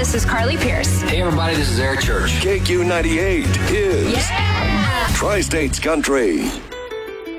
this is Carly Pierce. Hey, everybody, this is Eric Church. KQ98 is Tri-States Country.